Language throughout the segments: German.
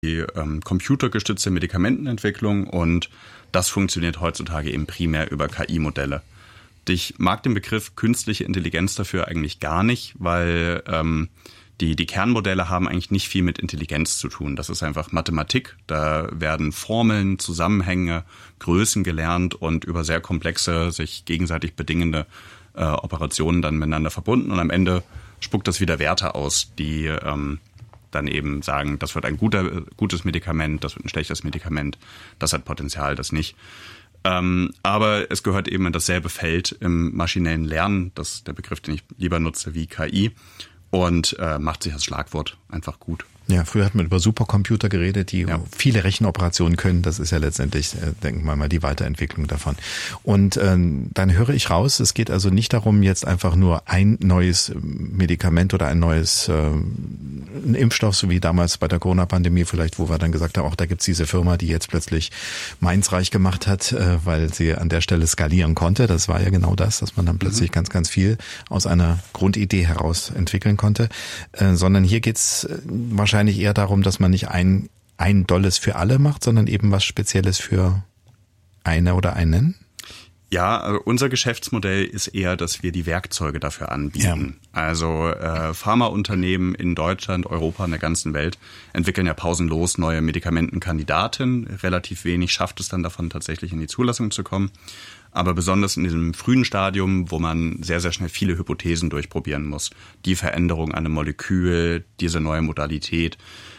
computergestützte Medikamentenentwicklung und das funktioniert heutzutage eben primär über KI-Modelle. Ich mag den Begriff künstliche Intelligenz dafür eigentlich gar nicht, weil die Kernmodelle haben eigentlich nicht viel mit Intelligenz zu tun. Das ist einfach Mathematik. Da werden Formeln, Zusammenhänge, Größen gelernt und über sehr komplexe, sich gegenseitig bedingende Operationen dann miteinander verbunden. Und am Ende spuckt das wieder Werte aus, die dann eben sagen, das wird ein gutes Medikament, das wird ein schlechtes Medikament, das hat Potenzial, das nicht. Aber es gehört eben in dasselbe Feld im maschinellen Lernen, das ist der Begriff, den ich lieber nutze, wie KI, und macht sich als Schlagwort einfach gut. Ja, früher hat man über Supercomputer geredet, die viele Rechenoperationen können. Das ist ja letztendlich, denken wir mal, die Weiterentwicklung davon. Und dann höre ich raus, es geht also nicht darum, jetzt einfach nur ein neues Medikament oder ein neues ein Impfstoff, so wie damals bei der Corona-Pandemie vielleicht, wo wir dann gesagt haben, auch da gibt's diese Firma, die jetzt plötzlich Mainz reich gemacht hat, weil sie an der Stelle skalieren konnte. Das war ja genau das, dass man dann plötzlich ganz, ganz viel aus einer Grundidee heraus entwickeln konnte. Sondern hier geht's wahrscheinlich eher darum, dass man nicht ein Dolles für alle macht, sondern eben was Spezielles für eine oder einen? Ja, also unser Geschäftsmodell ist eher, dass wir die Werkzeuge dafür anbieten. Ja. Also Pharmaunternehmen in Deutschland, Europa und der ganzen Welt entwickeln ja pausenlos neue Medikamentenkandidaten. Relativ wenig schafft es dann davon, tatsächlich in die Zulassung zu kommen. Aber besonders in diesem frühen Stadium, wo man sehr, sehr schnell viele Hypothesen durchprobieren muss. Die Veränderung an einem Molekül, diese neue Modalität.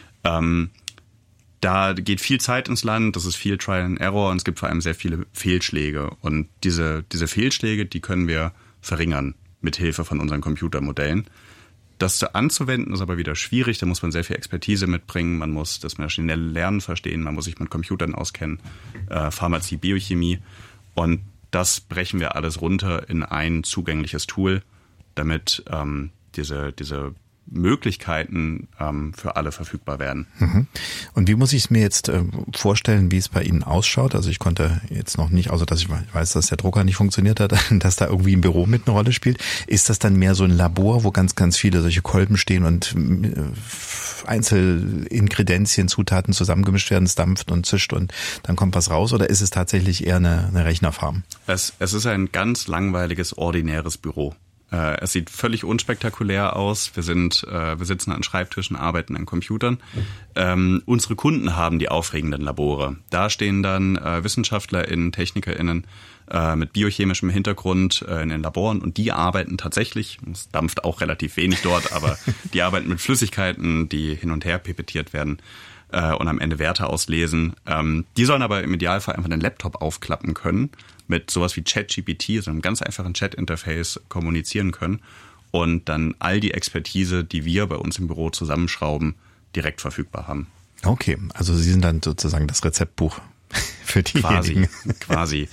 Da geht viel Zeit ins Land, das ist viel Trial and Error und es gibt vor allem sehr viele Fehlschläge. Und diese Fehlschläge, die können wir verringern mit Hilfe von unseren Computermodellen. Das anzuwenden ist aber wieder schwierig, da muss man sehr viel Expertise mitbringen, man muss das maschinelle Lernen verstehen, man muss sich mit Computern auskennen, Pharmazie, Biochemie. Und das brechen wir alles runter in ein zugängliches Tool, damit diese Möglichkeiten für alle verfügbar werden. Und wie muss ich es mir jetzt vorstellen, wie es bei Ihnen ausschaut? Also ich konnte jetzt noch nicht, außer dass ich weiß, dass der Drucker nicht funktioniert hat, dass da irgendwie ein Büro mit eine Rolle spielt. Ist das dann mehr so ein Labor, wo ganz, ganz viele solche Kolben stehen und Einzelingredienzien, Zutaten zusammengemischt werden, es dampft und zischt und dann kommt was raus? Oder ist es tatsächlich eher eine Rechnerfarm? Es ist ein ganz langweiliges, ordinäres Büro. Es sieht völlig unspektakulär aus. Wir sitzen an Schreibtischen, arbeiten an Computern. Unsere Kunden haben die aufregenden Labore. Da stehen dann WissenschaftlerInnen, TechnikerInnen mit biochemischem Hintergrund in den Laboren und die arbeiten tatsächlich, es dampft auch relativ wenig dort, aber die arbeiten mit Flüssigkeiten, die hin und her pipettiert werden und am Ende Werte auslesen. Die sollen aber im Idealfall einfach den Laptop aufklappen können, mit sowas wie ChatGPT, so einem ganz einfachen Chat-Interface kommunizieren können und dann all die Expertise, die wir bei uns im Büro zusammenschrauben, direkt verfügbar haben. Okay, also Sie sind dann sozusagen das Rezeptbuch für diejenigen. Quasi.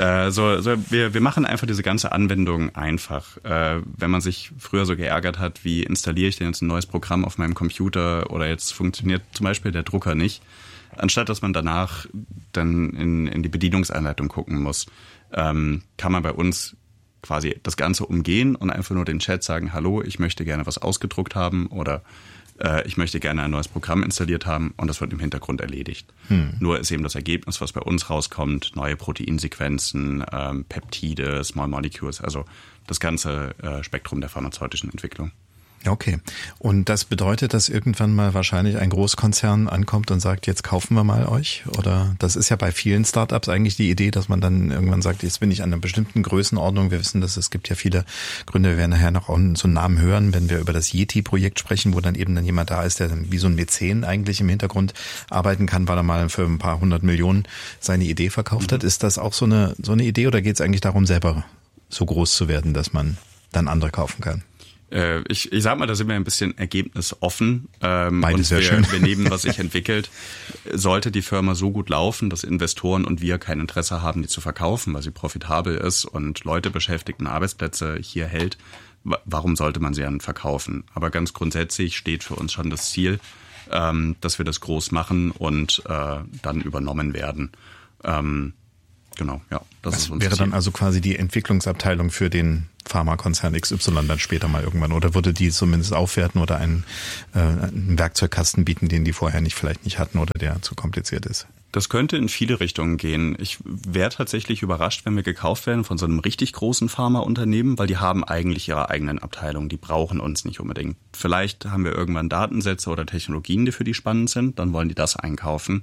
Wir machen einfach diese ganze Anwendung einfach. Wenn man sich früher so geärgert hat, wie installiere ich denn jetzt ein neues Programm auf meinem Computer oder jetzt funktioniert zum Beispiel der Drucker nicht, anstatt dass man danach dann in die Bedienungsanleitung gucken muss, kann man bei uns quasi das Ganze umgehen und einfach nur den Chat sagen, hallo, ich möchte gerne was ausgedruckt haben oder ich möchte gerne ein neues Programm installiert haben und das wird im Hintergrund erledigt. Nur ist eben das Ergebnis, was bei uns rauskommt, neue Proteinsequenzen, Peptide, Small Molecules, also das ganze Spektrum der pharmazeutischen Entwicklung. Okay. Und das bedeutet, dass irgendwann mal wahrscheinlich ein Großkonzern ankommt und sagt, jetzt kaufen wir mal euch? Oder das ist ja bei vielen Startups eigentlich die Idee, dass man dann irgendwann sagt, jetzt bin ich an einer bestimmten Größenordnung. Wir wissen, dass es gibt ja viele Gründe. Wir werden nachher noch so einen Namen hören, wenn wir über das Yeti-Projekt sprechen, wo dann eben dann jemand da ist, der dann wie so ein Mäzen eigentlich im Hintergrund arbeiten kann, weil er mal für ein paar 100 Millionen seine Idee verkauft hat. Ist das auch so eine Idee oder geht es eigentlich darum, selber so groß zu werden, dass man dann andere kaufen kann? Ich sag mal, da sind wir ein bisschen ergebnisoffen. Beides wäre schön. Wir nehmen, was sich entwickelt. Sollte die Firma so gut laufen, dass Investoren und wir kein Interesse haben, die zu verkaufen, weil sie profitabel ist und Leute beschäftigt und Arbeitsplätze hier hält, warum sollte man sie dann verkaufen? Aber ganz grundsätzlich steht für uns schon das Ziel, dass wir das groß machen und dann übernommen werden. Genau, ja. Das wäre dann also quasi die Entwicklungsabteilung für den Pharmakonzern XY dann später mal irgendwann, oder würde die zumindest aufwerten oder einen Werkzeugkasten bieten, den die vorher vielleicht nicht hatten oder der zu kompliziert ist? Das könnte in viele Richtungen gehen. Ich wäre tatsächlich überrascht, wenn wir gekauft werden von so einem richtig großen Pharmaunternehmen, weil die haben eigentlich ihre eigenen Abteilungen. Die brauchen uns nicht unbedingt. Vielleicht haben wir irgendwann Datensätze oder Technologien, die für die spannend sind. Dann wollen die das einkaufen.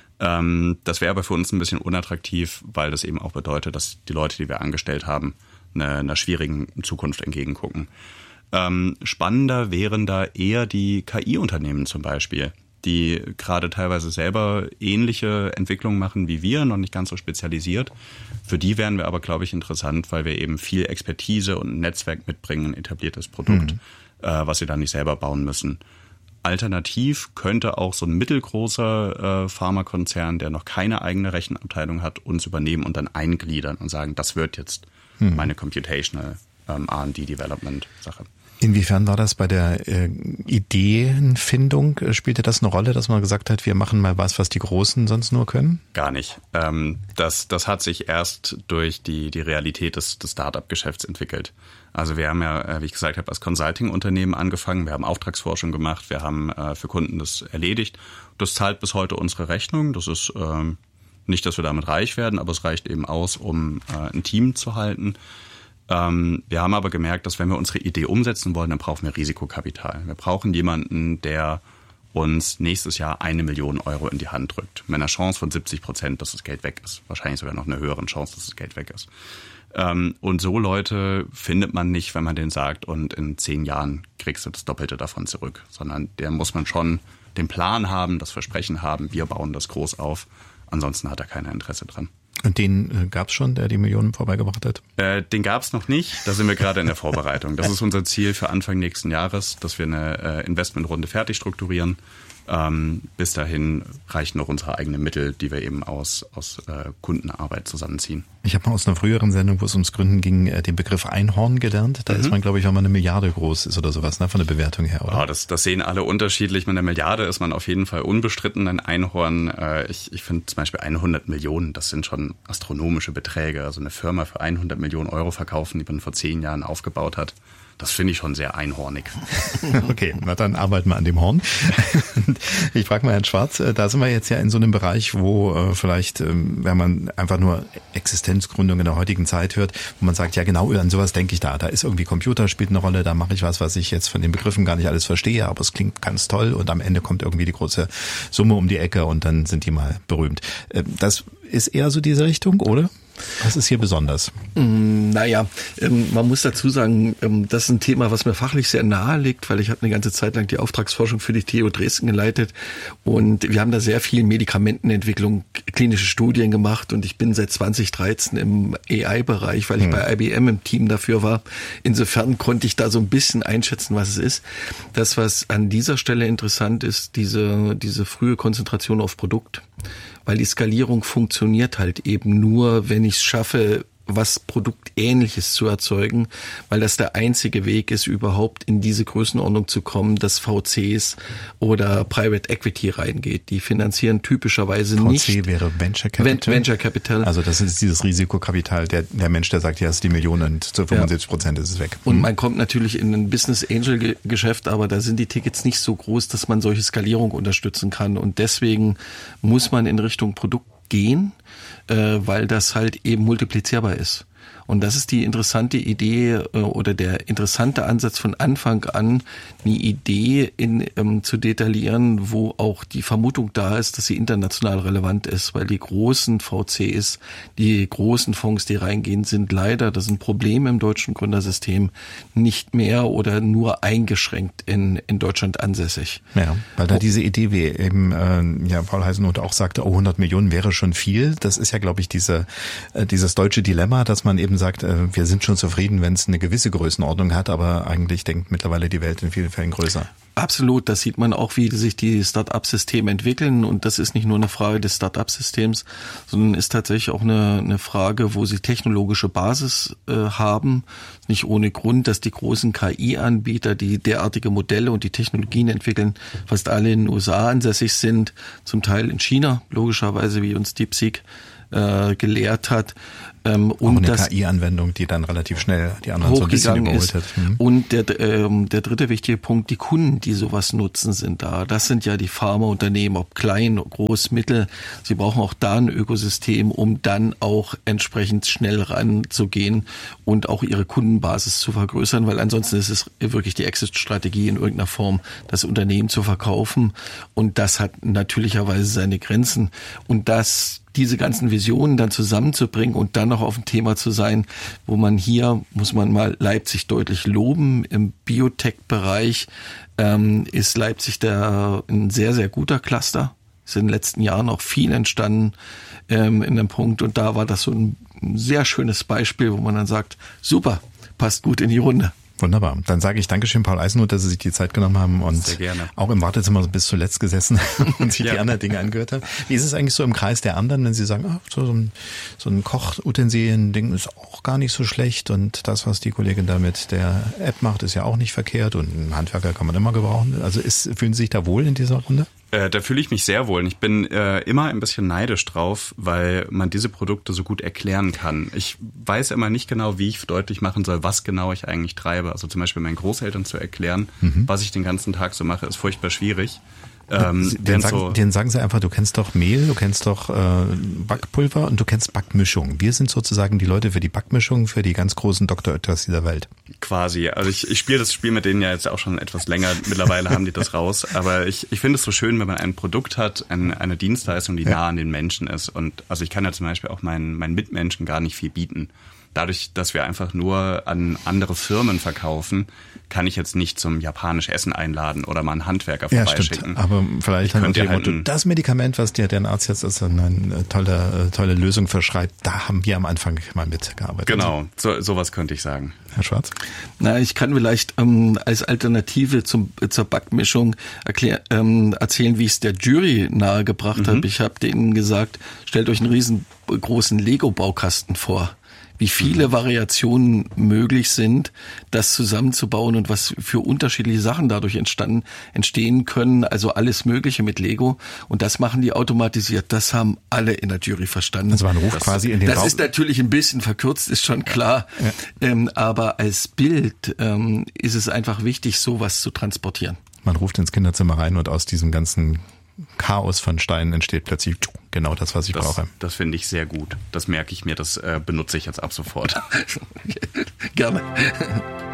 Das wäre aber für uns ein bisschen unattraktiv, weil das eben auch bedeutet, dass die Leute, die wir angestellt haben, einer schwierigen Zukunft entgegengucken. Spannender wären da eher die KI-Unternehmen zum Beispiel, die gerade teilweise selber ähnliche Entwicklungen machen wie wir, noch nicht ganz so spezialisiert. Für die wären wir aber, glaube ich, interessant, weil wir eben viel Expertise und ein Netzwerk mitbringen, ein etabliertes Produkt, was sie dann nicht selber bauen müssen. Alternativ könnte auch so ein mittelgroßer Pharmakonzern, der noch keine eigene Rechenabteilung hat, uns übernehmen und dann eingliedern und sagen, das wird jetzt meine Computational R&D Development Sache. Inwiefern war das bei der Ideenfindung? Spielte das eine Rolle, dass man gesagt hat, wir machen mal was die Großen sonst nur können? Gar nicht. Das hat sich erst durch die Realität des Start-up-Geschäfts entwickelt. Also wir haben ja, wie ich gesagt habe, als Consulting-Unternehmen angefangen. Wir haben Auftragsforschung gemacht. Wir haben für Kunden das erledigt. Das zahlt bis heute unsere Rechnung. Das ist nicht, dass wir damit reich werden, aber es reicht eben aus, um ein Team zu halten. Wir haben aber gemerkt, dass wenn wir unsere Idee umsetzen wollen, dann brauchen wir Risikokapital. Wir brauchen jemanden, der uns nächstes Jahr 1 Million Euro in die Hand drückt. Mit einer Chance von 70%, dass das Geld weg ist. Wahrscheinlich sogar noch eine höhere Chance, dass das Geld weg ist. Und so Leute findet man nicht, wenn man denen sagt, und in 10 Jahren kriegst du das Doppelte davon zurück. Sondern der muss man schon den Plan haben, das Versprechen haben, wir bauen das groß auf. Ansonsten hat er kein Interesse dran. Und den gab's schon, der die Millionen vorbeigebracht hat? Den gab's noch nicht. Da sind wir gerade in der Vorbereitung. Das ist unser Ziel für Anfang nächsten Jahres, dass wir eine Investmentrunde fertig strukturieren. Bis dahin reichen noch unsere eigenen Mittel, die wir eben aus Kundenarbeit zusammenziehen. Ich habe mal aus einer früheren Sendung, wo es ums Gründen ging, den Begriff Einhorn gelernt. Da ist man, glaube ich, wenn man 1 Milliarde groß ist oder sowas, ne, von der Bewertung her, oder? Ja, das sehen alle unterschiedlich. Mit 1 Milliarde ist man auf jeden Fall unbestritten ein Einhorn. Ich finde zum Beispiel 100 Millionen, das sind schon astronomische Beträge. Also eine Firma für 100 Millionen Euro verkaufen, die man vor 10 Jahren aufgebaut hat. Das finde ich schon sehr einhornig. Okay, na dann arbeiten wir an dem Horn. Ich frage mal Herrn Schwarz, da sind wir jetzt ja in so einem Bereich, wo vielleicht, wenn man einfach nur Existenzgründung in der heutigen Zeit hört, wo man sagt, ja genau, an sowas denke ich da ist irgendwie Computer, spielt eine Rolle, da mache ich was ich jetzt von den Begriffen gar nicht alles verstehe, aber es klingt ganz toll und am Ende kommt irgendwie die große Summe um die Ecke und dann sind die mal berühmt. Das ist eher so diese Richtung, oder? Was ist hier besonders? Naja, man muss dazu sagen, das ist ein Thema, was mir fachlich sehr nahe liegt, weil ich habe eine ganze Zeit lang die Auftragsforschung für die TU Dresden geleitet und wir haben da sehr viel Medikamentenentwicklung, klinische Studien gemacht und ich bin seit 2013 im AI-Bereich, weil ich bei IBM im Team dafür war. Insofern konnte ich da so ein bisschen einschätzen, was es ist. Das, was an dieser Stelle interessant ist, diese frühe Konzentration auf Produkt. Weil die Skalierung funktioniert halt eben nur, wenn ich es schaffe, was Produktähnliches zu erzeugen, weil das der einzige Weg ist, überhaupt in diese Größenordnung zu kommen, dass VCs oder Private Equity reingeht. Die finanzieren typischerweise nicht. VC wäre Venture Capital. Venture Capital. Also das ist dieses Risikokapital, der Mensch, der sagt, hier hast du die Millionen und zu 75% ist es weg. Und man kommt natürlich in ein Business Angel Geschäft, aber da sind die Tickets nicht so groß, dass man solche Skalierung unterstützen kann. Und deswegen muss man in Richtung Produkt gehen, weil das halt eben multiplizierbar ist. Und das ist die interessante Idee oder der interessante Ansatz von Anfang an, eine Idee zu detaillieren, wo auch die Vermutung da ist, dass sie international relevant ist, weil die großen VCs, die großen Fonds, die reingehen, sind leider, das ist ein Problem im deutschen Gründersystem, nicht mehr oder nur eingeschränkt in Deutschland ansässig. Ja, weil da diese Idee, wie eben Paul Heisenhuth auch sagte, 100 Millionen wäre schon viel. Das ist ja, glaube ich, dieses deutsche Dilemma, dass man eben sagt, wir sind schon zufrieden, wenn es eine gewisse Größenordnung hat, aber eigentlich denkt mittlerweile die Welt in vielen Fällen größer. Absolut, das sieht man auch, wie sich die Start-up-Systeme entwickeln und das ist nicht nur eine Frage des Start-up-Systems, sondern ist tatsächlich auch eine Frage, wo sie technologische Basis haben. Nicht ohne Grund, dass die großen KI-Anbieter, die derartige Modelle und die Technologien entwickeln, fast alle in den USA ansässig sind, zum Teil in China, logischerweise wie uns DeepSeek gelehrt hat. Und auch eine KI-Anwendung, die dann relativ schnell die anderen so ein bisschen überholt hat. Und der dritte wichtige Punkt, die Kunden, die sowas nutzen, sind da. Das sind ja die Pharmaunternehmen, ob klein, groß, mittel. Sie brauchen auch da ein Ökosystem, um dann auch entsprechend schnell ranzugehen und auch ihre Kundenbasis zu vergrößern, weil ansonsten ist es wirklich die Exit-Strategie in irgendeiner Form, das Unternehmen zu verkaufen. Und das hat natürlicherweise seine Grenzen. Und diese ganzen Visionen dann zusammenzubringen und dann noch auf ein Thema zu sein, wo man hier, muss man mal Leipzig deutlich loben, im Biotech-Bereich ist Leipzig ein sehr, sehr guter Cluster. Ist in den letzten Jahren auch viel entstanden in dem Punkt und da war das so ein sehr schönes Beispiel, wo man dann sagt, super, passt gut in die Runde. Wunderbar. Dann sage ich Dankeschön, Paul Eisenhut, dass Sie sich die Zeit genommen haben und auch im Wartezimmer bis zuletzt gesessen und sich die anderen Dinge angehört haben. Wie ist es eigentlich so im Kreis der anderen, wenn Sie sagen, so ein Kochutensilien-Ding ist auch gar nicht so schlecht und das, was die Kollegin da mit der App macht, ist ja auch nicht verkehrt und einen Handwerker kann man immer gebrauchen. Also fühlen Sie sich da wohl in dieser Runde? Da fühle ich mich sehr wohl. Ich bin immer ein bisschen neidisch drauf, weil man diese Produkte so gut erklären kann. Ich weiß immer nicht genau, wie ich deutlich machen soll, was genau ich eigentlich treibe. Also zum Beispiel meinen Großeltern zu erklären, was ich den ganzen Tag so mache, ist furchtbar schwierig. Den sagen Sie einfach, du kennst doch Mehl, du kennst doch Backpulver und du kennst Backmischung. Wir sind sozusagen die Leute für die Backmischung, für die ganz großen Dr. Oetkers dieser Welt. Quasi. Also ich spiele das Spiel mit denen ja jetzt auch schon etwas länger. Mittlerweile haben die das raus. Aber ich finde es so schön, wenn man ein Produkt hat, eine Dienstleistung, die nah an den Menschen ist. Und also ich kann ja zum Beispiel auch meinen Mitmenschen gar nicht viel bieten. Dadurch, dass wir einfach nur an andere Firmen verkaufen, kann ich jetzt nicht zum japanisch Essen einladen oder mal einen Handwerker vorbeischicken. Ja, aber vielleicht das Medikament, was dir dein Arzt jetzt als eine tolle Lösung verschreibt, da haben wir am Anfang mal mitgearbeitet. Genau, sowas könnte ich sagen. Herr Schwarz? Na, ich kann vielleicht als Alternative zur Backmischung erzählen, wie ich es der Jury nahegebracht habe. Ich habe denen gesagt, stellt euch einen riesengroßen Lego-Baukasten vor. Wie viele Variationen möglich sind, das zusammenzubauen und was für unterschiedliche Sachen dadurch entstehen können. Also alles Mögliche mit Lego. Und das machen die automatisiert. Das haben alle in der Jury verstanden. Also man ruft quasi in den Raum. Das ist natürlich ein bisschen verkürzt, ist schon klar. Ja. Aber als Bild ist es einfach wichtig, sowas zu transportieren. Man ruft ins Kinderzimmer rein und aus diesem ganzen Chaos von Steinen entsteht plötzlich genau das, was ich brauche. Das finde ich sehr gut. Das merke ich mir, das benutze ich jetzt ab sofort. Gerne.